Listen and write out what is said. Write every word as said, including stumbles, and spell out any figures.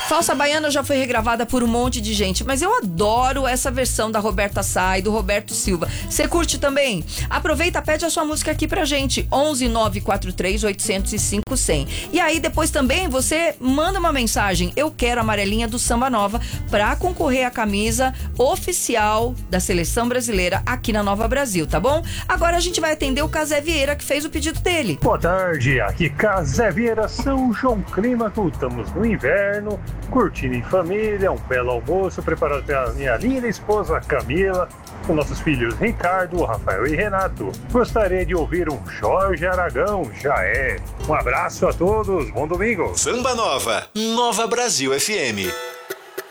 Falsa Baiana já foi regravada por um monte de gente, mas eu adoro essa versão da Roberta Sá e do Roberto Silva. Você curte também? Aproveita, pede a sua música aqui pra gente, onze nove quatro três oito zero cinco zero zero. E aí depois também você manda uma mensagem, eu quero a amarelinha do Samba Nova, pra concorrer à camisa oficial da Seleção Brasileira aqui na Nova Brasil, tá bom? Agora a gente vai atender o Casé Vieira, que fez o pedido dele. Boa tarde, aqui Casé Vieira, São João Clímaco, estamos no inverno, curtindo em família, um belo almoço preparado pela minha linda esposa Camila, com nossos filhos Ricardo, Rafael e Renato. Gostaria de ouvir um Jorge Aragão, já é. Um abraço a todos, bom domingo. Samba Nova, Nova Brasil F M.